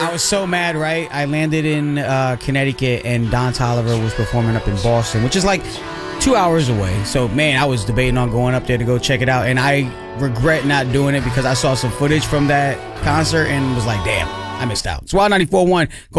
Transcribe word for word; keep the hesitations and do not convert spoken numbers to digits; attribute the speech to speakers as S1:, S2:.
S1: I was so mad, right? I landed in uh, Connecticut, and Don Toliver was performing up in Boston, which is like two hours away. So, man, I was debating on going up there to go check it out, and I regret not doing it because I saw some footage from that concert and was like, damn, I missed out. So, Wild ninety-four point one.